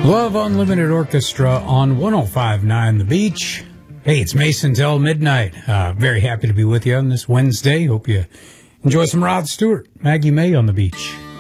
Love Unlimited Orchestra on 105.9 The Beach. Hey, it's Mason till midnight. Very happy to be with you on this Wednesday. Hope you enjoy some Rod Stewart, Maggie May on the beach.